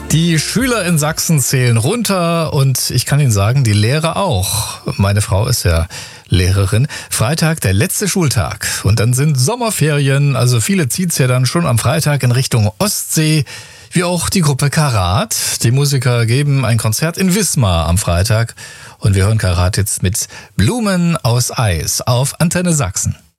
Die Schüler in Sachsen zählen runter und ich kann Ihnen sagen, die Lehrer auch. Meine Frau ist ja Lehrerin. Freitag der letzte Schultag und dann sind Sommerferien. Also viele zieht's ja dann schon am Freitag in Richtung Ostsee. Wie auch die Gruppe Karat. Die Musiker geben ein Konzert in Wismar am Freitag. Und wir hören Karat jetzt mit Blumen aus Eis auf Antenne Sachsen.